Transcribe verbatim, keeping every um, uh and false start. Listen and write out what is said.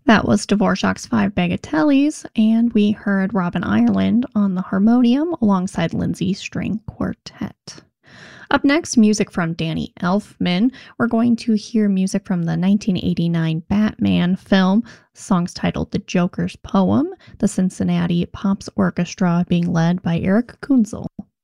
That was Dvorak's Five Bagatelles, and we heard Robin Ireland on the harmonium alongside Lindsay String Quartet. Up next, music from Danny Elfman. We're going to hear music from the nineteen eighty-nine Batman film, songs titled The Joker's Poem, the Cincinnati Pops Orchestra being led by Eric Kunzel.